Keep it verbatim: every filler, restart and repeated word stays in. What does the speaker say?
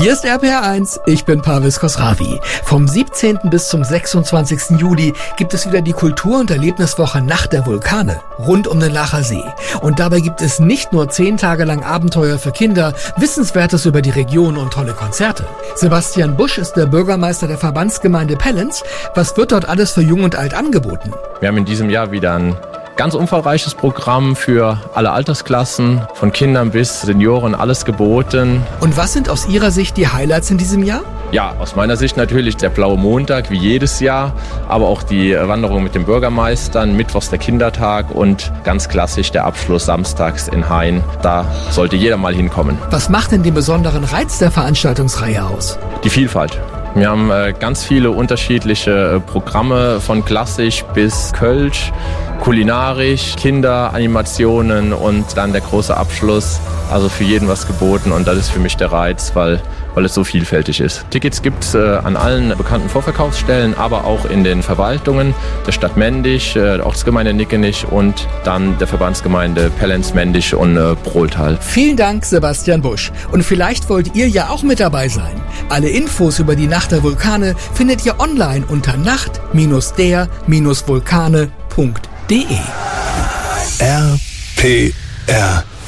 Hier ist R P R eins, ich bin Parviz Khosravi. Vom siebzehnten bis zum sechsundzwanzigsten Juli gibt es wieder die Kultur- und Erlebniswoche Nacht der Vulkane rund um den Lacher See. Und dabei gibt es nicht nur zehn Tage lang Abenteuer für Kinder, Wissenswertes über die Region und tolle Konzerte. Sebastian Busch ist der Bürgermeister der Verbandsgemeinde Pellenz. Was wird dort alles für Jung und Alt angeboten? Wir haben in diesem Jahr wieder ein ganz umfangreiches Programm für alle Altersklassen, von Kindern bis Senioren, alles geboten. Und was sind aus Ihrer Sicht die Highlights in diesem Jahr? Ja, aus meiner Sicht natürlich der Blaue Montag, wie jedes Jahr, aber auch die Wanderung mit den Bürgermeistern, mittwochs der Kindertag und ganz klassisch der Abschluss samstags in Hain. Da sollte jeder mal hinkommen. Was macht denn den besonderen Reiz der Veranstaltungsreihe aus? Die Vielfalt. Wir haben äh, ganz viele unterschiedliche äh, Programme, von klassisch bis Kölsch, kulinarisch, Kinderanimationen und dann der große Abschluss. Also für jeden was geboten und das ist für mich der Reiz, weil, weil es so vielfältig ist. Tickets gibt es äh, an allen bekannten Vorverkaufsstellen, aber auch in den Verwaltungen der Stadt Mendig, äh, der Ortsgemeinde Nickenich und dann der Verbandsgemeinde Pellenz-Mendig und äh, Brohltal. Vielen Dank, Sebastian Busch. Und vielleicht wollt ihr ja auch mit dabei sein. Alle Infos über die Nacht der Vulkane findet ihr online unter nacht der vulkane punkt de. R P R